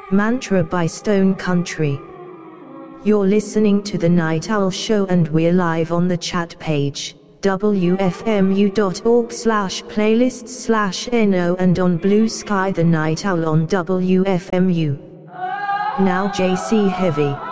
Mantra by Stone Country. You're listening to The Night Owl Show and we're live on the chat page, wfmu.org/playlists/no and on Blue Sky The Night Owl on WFMU. Now JC Heavy.